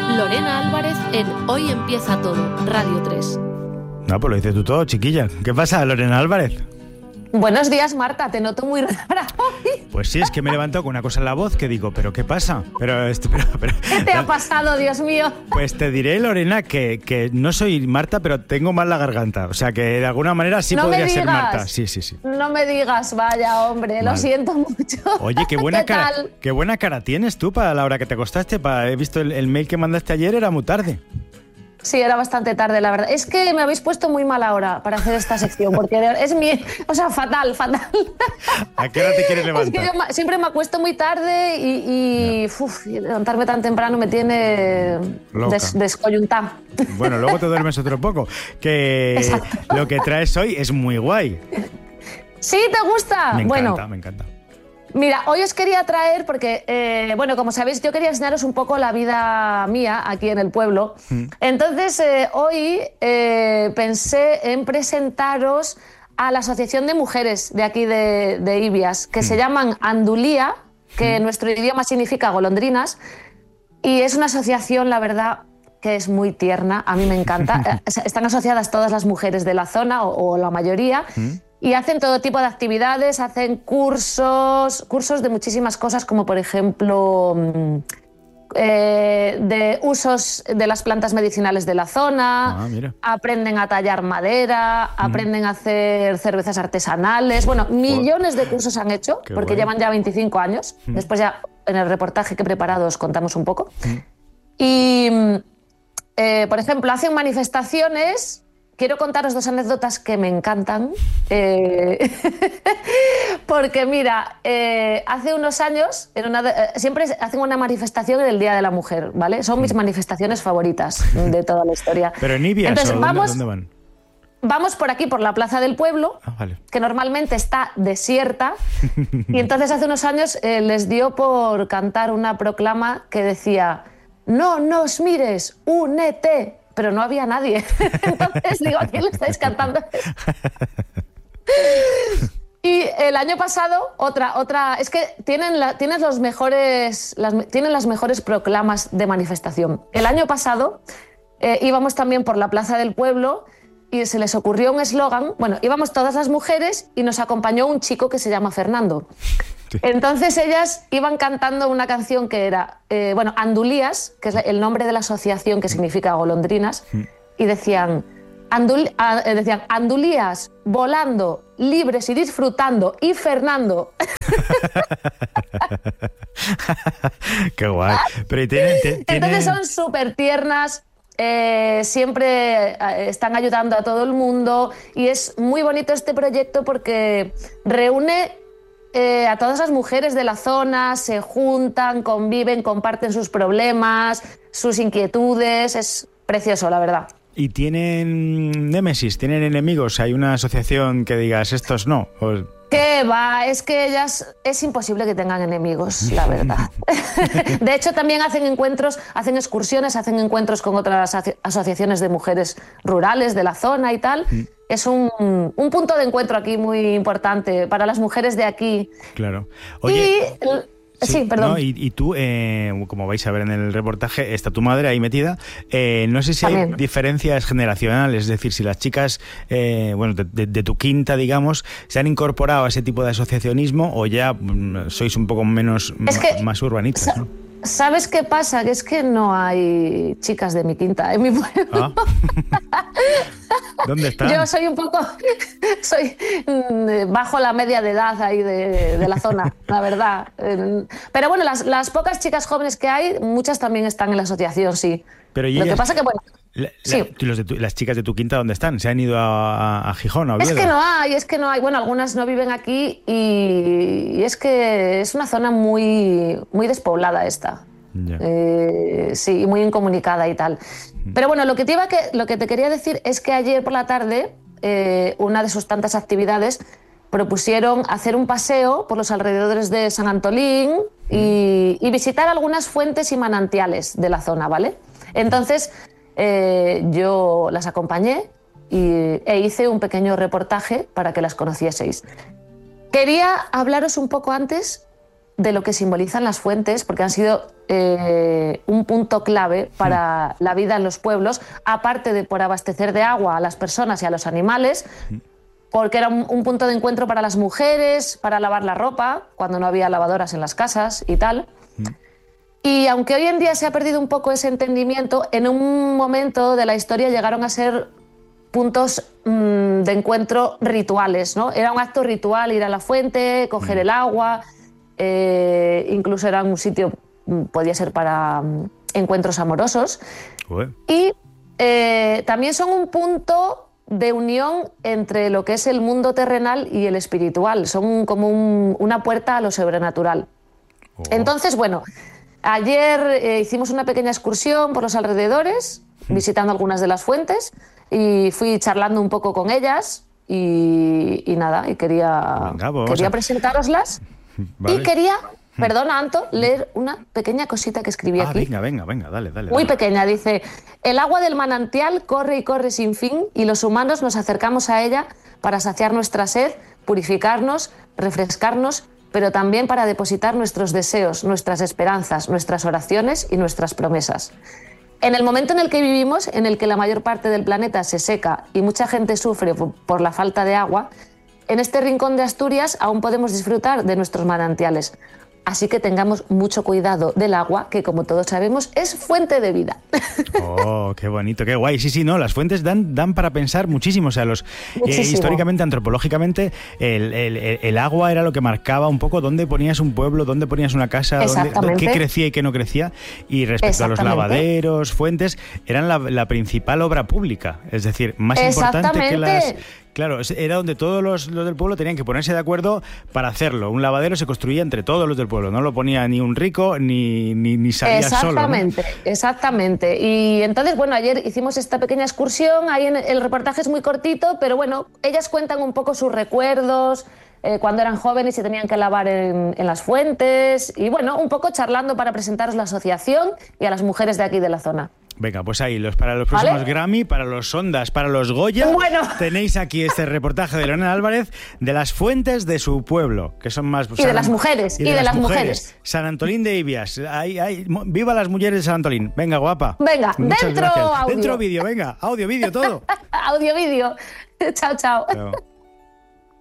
Lorena Álvarez en Hoy Empieza Todo, Radio 3. No, pues lo dices tú todo, chiquilla. ¿Qué pasa, Lorena Álvarez? Buenos días, Marta, te noto muy rara hoy. Pues sí, es que me he levantado con una cosa en la voz que digo, ¿pero qué pasa? Pero ¿Qué te ha pasado, Dios mío? Pues te diré, Lorena, que no soy Marta, pero tengo mal la garganta. O sea, que de alguna manera sí no podría ser Marta. Sí. No me digas, vaya, hombre, lo siento mucho. Oye, qué buena cara tienes tú para la hora que te acostaste. He visto el mail que mandaste ayer, era muy tarde. Sí, era bastante tarde, la verdad. Es que me habéis puesto muy mala hora para hacer esta sección, porque es fatal. ¿A qué hora te quieres levantar? Es que yo siempre me acuesto muy tarde y levantarme tan temprano me tiene descoyuntada. Bueno, luego te duermes otro poco. Que Exacto. Lo que traes hoy es muy guay. ¿Sí? ¿Te gusta? Me encanta. Mira, hoy os quería traer porque, como sabéis, yo quería enseñaros un poco la vida mía aquí en el pueblo. Entonces, hoy pensé en presentaros a la Asociación de Mujeres de aquí de Ibias, que se llaman Andulía, que en nuestro idioma significa golondrinas, y es una asociación, la verdad, que es muy tierna, a mí me encanta. Están asociadas todas las mujeres de la zona, o la mayoría, y hacen todo tipo de actividades, hacen cursos de muchísimas cosas, como por ejemplo de usos de las plantas medicinales de la zona, aprenden a tallar madera, aprenden a hacer cervezas artesanales, millones de cursos han hecho, porque llevan ya 25 años, después ya en el reportaje que he preparado os contamos un poco. Y, por ejemplo, hacen manifestaciones. Quiero contaros dos anécdotas que me encantan, porque mira, hace unos años siempre hacen una manifestación en el Día de la Mujer, ¿vale? Son mis manifestaciones favoritas de toda la historia. ¿Pero en Ibias? Entonces, ¿Dónde van? Vamos por aquí, por la Plaza del Pueblo, que normalmente está desierta, y entonces hace unos años les dio por cantar una proclama que decía: «No nos mires, únete». Pero no había nadie. Entonces digo, ¿a quién le estáis cantando? Y el año pasado, otra es que tienen las mejores proclamas de manifestación. El año pasado íbamos también por la Plaza del Pueblo y se les ocurrió un eslogan. Bueno, íbamos todas las mujeres y nos acompañó un chico que se llama Fernando. Entonces ellas iban cantando una canción que era, Andulías, que es el nombre de la asociación que significa golondrinas, y decían Andulías, volando, libres y disfrutando, y Fernando. Qué guay. Pero Entonces son súper tiernas. Siempre están ayudando a todo el mundo y es muy bonito este proyecto porque reúne a todas las mujeres de la zona, se juntan, conviven, comparten sus problemas, sus inquietudes. Es precioso, la verdad. ¿Y tienen némesis? ¿Tienen enemigos? ¿Hay una asociación que digas estos no? ¿Qué va? Es que ellas es imposible que tengan enemigos, la verdad. De hecho, también hacen encuentros, hacen excursiones, hacen encuentros con otras asociaciones de mujeres rurales de la zona y tal. Es un punto de encuentro aquí muy importante para las mujeres de aquí. Claro. Oye, sí, perdón. No, y tú, como vais a ver en el reportaje, está tu madre ahí metida. No sé si hay diferencias generacionales, es decir, si las chicas, de tu quinta, digamos, se han incorporado a ese tipo de asociacionismo o ya sois un poco más urbanitas, ¿no? ¿Sabes qué pasa? Que es que no hay chicas de mi quinta en mi pueblo. ¿Dónde están? Yo soy soy bajo la media de edad ahí de la zona, la verdad. Pero bueno, las pocas chicas jóvenes que hay, muchas también están en la asociación, sí. Pero lo que pasa que, las chicas de tu quinta, ¿dónde están? ¿Se han ido a Gijón, a Oviedo? Es que no hay. Bueno, algunas no viven aquí y es que es una zona muy, muy despoblada esta. Sí, muy incomunicada y tal. Pero bueno, lo que te quería decir es que ayer por la tarde, una de sus tantas actividades, propusieron hacer un paseo por los alrededores de San Antolín y visitar algunas fuentes y manantiales de la zona, ¿vale? Entonces, yo las acompañé e hice un pequeño reportaje para que las conocieseis. Quería hablaros un poco antes de lo que simbolizan las fuentes, porque han sido un punto clave para la vida en los pueblos, aparte de por abastecer de agua a las personas y a los animales, porque era un punto de encuentro para las mujeres, para lavar la ropa, cuando no había lavadoras en las casas y tal. Y aunque hoy en día se ha perdido un poco ese entendimiento, en un momento de la historia llegaron a ser puntos de encuentro rituales, ¿no? Era un acto ritual ir a la fuente, coger el agua, incluso era un sitio, podía ser para encuentros amorosos. Y también son un punto de unión entre lo que es el mundo terrenal y el espiritual. Son como una puerta a lo sobrenatural. Entonces, bueno, ayer hicimos una pequeña excursión por los alrededores, visitando algunas de las fuentes, y fui charlando un poco con ellas y nada, y quería presentároslas. Vale. Y quería, perdona, Anto, leer una pequeña cosita que escribí aquí. Venga, dale. Muy pequeña, dice: el agua del manantial corre y corre sin fin y los humanos nos acercamos a ella para saciar nuestra sed, purificarnos, refrescarnos, pero también para depositar nuestros deseos, nuestras esperanzas, nuestras oraciones y nuestras promesas. En el momento en el que vivimos, en el que la mayor parte del planeta se seca y mucha gente sufre por la falta de agua, en este rincón de Asturias aún podemos disfrutar de nuestros manantiales. Así que tengamos mucho cuidado del agua, que como todos sabemos es fuente de vida. Oh, qué bonito, qué guay. Sí, no, las fuentes dan para pensar muchísimo. O sea, históricamente, antropológicamente, el agua era lo que marcaba un poco dónde ponías un pueblo, dónde ponías una casa, qué crecía y qué no crecía. Y respecto a los lavaderos, fuentes, eran la principal obra pública. Es decir, más importante que las... Claro, era donde todos los del pueblo tenían que ponerse de acuerdo para hacerlo. Un lavadero se construía entre todos los del pueblo, no lo ponía ni un rico ni salía solo, ¿no? Exactamente. Y entonces, bueno, ayer hicimos esta pequeña excursión, ahí el reportaje es muy cortito, pero bueno, ellas cuentan un poco sus recuerdos, cuando eran jóvenes y tenían que lavar en las fuentes, y bueno, un poco charlando para presentaros la asociación y a las mujeres de aquí de la zona. Venga, pues ahí, para los próximos Grammy, para los Ondas, para los Goya, tenéis aquí este reportaje de Leonela Álvarez de las fuentes de su pueblo, que son más... Y de las mujeres, y de las mujeres. San Antolín de Ibias. ¡Viva las mujeres de San Antolín! Venga, guapa. Venga, muchas dentro gracias. audio. Dentro vídeo, venga, audio, vídeo, todo. Audio, vídeo. Chao. Chao.